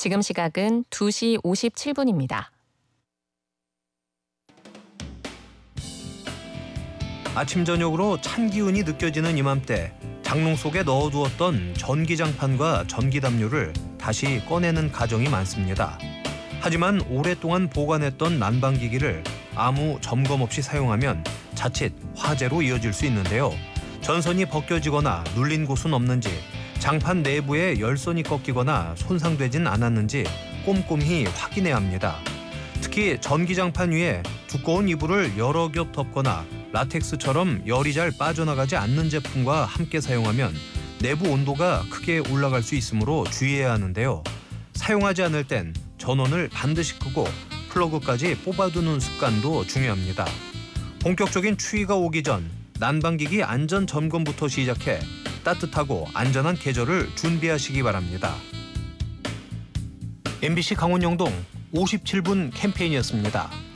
지금 시각은 2시 57분입니다. 아침 저녁으로 찬 기운이 느껴지는 이맘때 장롱 속에 넣어두었던 전기장판과 전기담요를 다시 꺼내는 가정이 많습니다. 하지만 오랫동안 보관했던 난방기기를 아무 점검 없이 사용하면 자칫 화재로 이어질 수 있는데요. 전선이 벗겨지거나 눌린 곳은 없는지, 장판 내부에 열선이 꺾이거나 손상되진 않았는지 꼼꼼히 확인해야 합니다. 특히 전기장판 위에 두꺼운 이불을 여러 겹 덮거나 라텍스처럼 열이 잘 빠져나가지 않는 제품과 함께 사용하면 내부 온도가 크게 올라갈 수 있으므로 주의해야 하는데요. 사용하지 않을 땐 전원을 반드시 끄고 플러그까지 뽑아두는 습관도 중요합니다. 본격적인 추위가 오기 전 난방기기 안전 점검부터 시작해 따뜻하고 안전한 계절을 준비하시기 바랍니다. MBC 강원영동 57분 캠페인이었습니다.